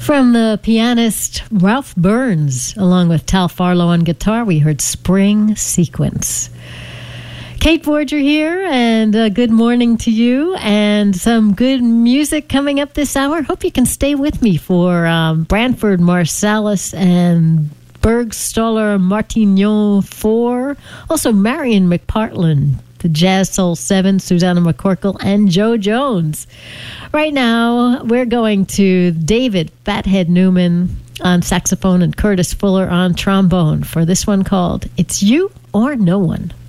From the pianist Ralph Burns, along with Tal Farlow on guitar, we heard Spring Sequence. Kate Borger here, and good morning to you, and some good music coming up this hour. Hope you can stay with me for Branford Marsalis and Bergstaller Martignon 4. Also, Marion McPartland, the Jazz Soul 7, Susanna McCorkle, and Joe Jones. Right now, we're going to David Fathead Newman on saxophone and Curtis Fuller on trombone for this one called It's You or No One.